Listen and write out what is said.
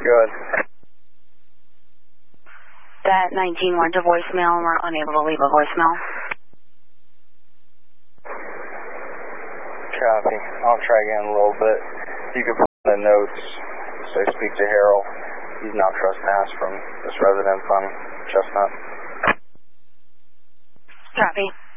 Good. That 19 went to voicemail and we're unable to leave a voicemail. Copy. I'll try again in a little bit. You can put in the notes, say speak to Harold. He's now trespassed from this residence on Chestnut. Copy.